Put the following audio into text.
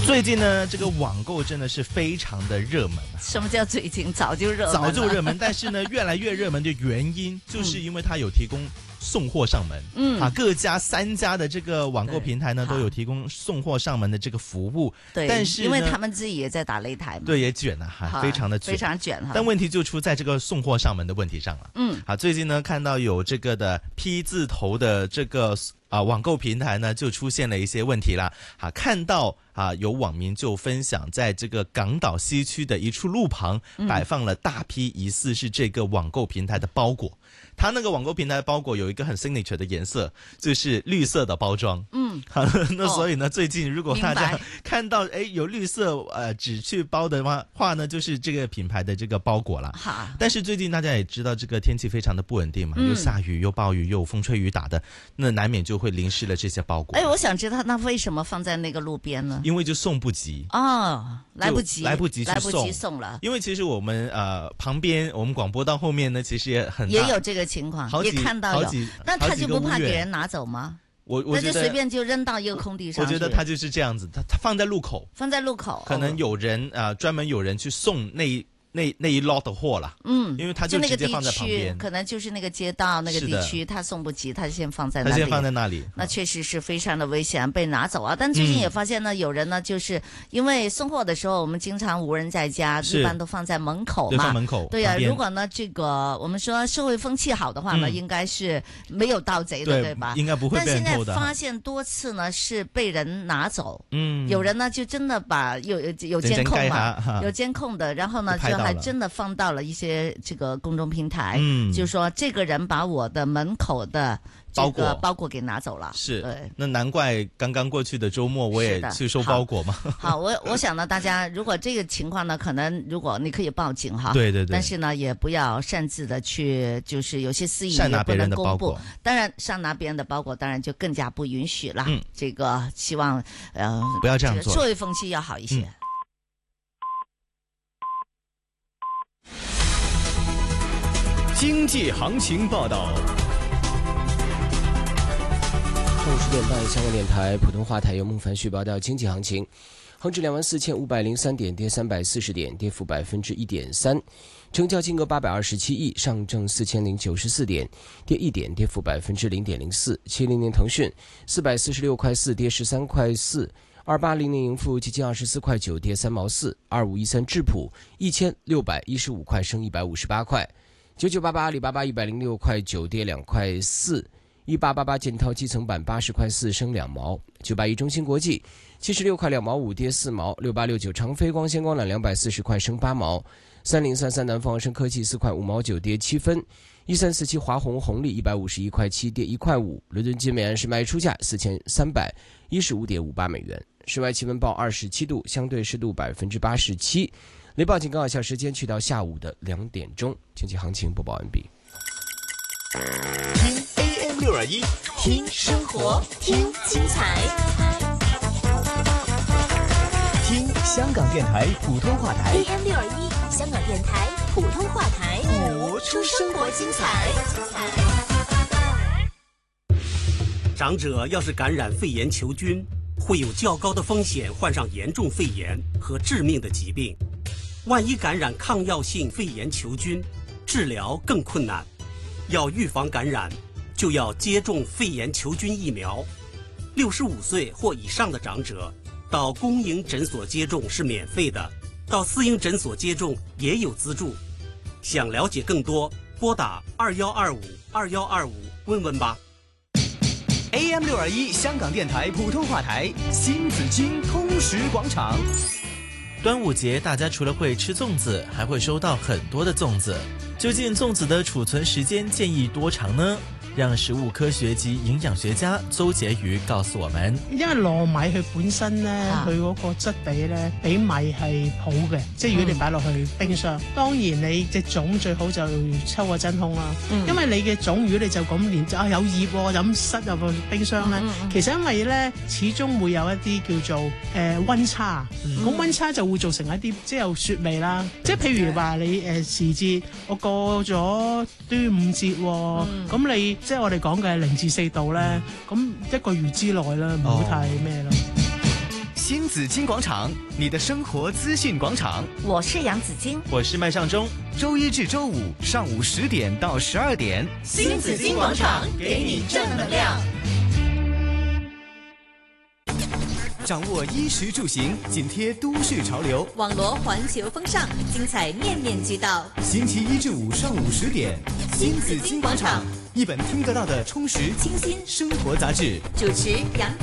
最近呢，这个网购真的是非常的热门。 什么叫最近？早就热门了， 早就热门，但是呢，越来越热门的原因，就是因为它有提供送货上门。各家3家的这个网购平台呢，都有提供送货上门的这个服务。 对， 但是因为他们自己也在打擂台嘛。 对，也卷啊，非常的卷， 非常卷哈。 但问题就出在这个送货上门的问题上了。最近呢，看到有这个的 P 字头的这个网购平台呢，就出现了一些问题啦。看到有网民就分享，在这个港岛西区的一处路旁，摆放了大批疑似是这个网购平台的包裹。它那个网购平台的包裹有一个很 signature 的颜色，就是绿色的包装。那所以呢，最近如果大家看到有绿色纸去包的话呢，就是这个品牌的这个包裹啦。但是最近大家也知道，这个天气非常的不稳定嘛，又下雨又暴雨又风吹雨打的，那难免就会淋湿了这些包裹。 我想知道那为什么放在那个路边呢？ 因为就送不及来不及去送了。 因为其实我们旁边我们广播到后面呢，其实也有这个情况，也看到有。那他就不怕给人拿走吗？那就随便就扔到一个空地上去。 我觉得他就是这样子，他放在路口，可能有人专门有人去送那一 lot 的货了。因为他就直接放在旁边， 可能就是那个街道那个地区，他送不及，他先放在那里， 那确实是非常的危险，被拿走啊。但最近也发现呢，有人呢，就是因为送货的时候，我们经常无人在家，一般都放在门口嘛。 放门口。 对呀，如果呢这个我们说社会风气好的话呢，应该是没有盗贼的，对吧？ 应该不会被人偷的。 但现在发现多次呢是被人拿走。有人呢就真的把有监控嘛，有监控的，然后呢就还真的放到了一些这个公众平台，就说这个人把我的门口的这个包裹给拿走了。 是，那难怪刚刚过去的周末我也去收包裹嘛。 好，我想呢，大家如果这个情况呢，可能如果你可以报警哈， 对， 但是呢，也不要擅自的去，就是有些私隐擅拿别人的包裹。当然，擅拿别人的包裹，当然就更加不允许了。这个希望不要这样做， 社会风气要好一些。 经济行情报道。 上午10点半，香港电台普通话台由孟凡旭报道经济行情。恒指24,503点，跌340点，跌幅1.3%。成交金额827亿，上证4094点，跌1点，跌幅0.04%。700年腾讯446块4，跌13块4。2800盈富基金24块9，跌3毛4。2513智普1615块，升158块。9988阿里巴巴106块9，跌2块4。1888建滔基层板80块4，升2毛。981中芯国际76块2毛5，跌4毛。6869长飞光纤光缆240块，升8毛。3033南方恒生科技4块5毛9，跌7分。1347华虹红利151块7，跌1块5。伦敦金每安士卖出价4315.58美元。室外气温报27度，相对湿度87%。雷暴警告有效时间去到下午的2点钟。经济行情播报完毕。 听 AM621， 听生活，听精彩， 听香港电台普通话台。 AM621，香港电台普通话台， 活出生活精彩。 长者要是感染肺炎球菌，会有较高的风险患上严重肺炎和致命的疾病。万一感染抗药性肺炎球菌，治疗更困难。要预防感染，就要接种肺炎球菌疫苗。65岁或以上的长者，到公营诊所接种是免费的，到私营诊所接种也有资助。想了解更多，拨打21252125问问吧。 AM621香港电台普通话台，新紫荆通识广场。 端午节大家除了会吃粽子，还会收到很多的粽子。究竟粽子的储存時間建議多長呢？讓食物科學及營養學家周婕妤告訴我們。 因為糯米佢本身咧，佢嗰個質地咧比米係好嘅，即係如果你擺落去冰箱，當然你隻粽最好就抽個真空啦。因為你嘅粽如果你就咁連有葉喎，咁塞入個冰箱咧，其實因為咧始終會有一啲叫做溫差，咁溫差就會造成一啲即係有雪味啦。即係譬如話你時節，我過咗端午節喎，咁你即係我哋講嘅0至4度咧，咁1個月之內啦，唔好太咩咯。 新紫金广场，你的生活资讯广场。 我是杨紫金， 我是麦尚中。 周一至周五上午10点到12点， 新紫金广场给你正能量。 掌握衣食住行，紧贴都市潮流， 网罗环球风尚，精彩面面俱到。 星期1至5上午10点， 新紫金广场， 一本听得到的充实清新生活杂志。 主持杨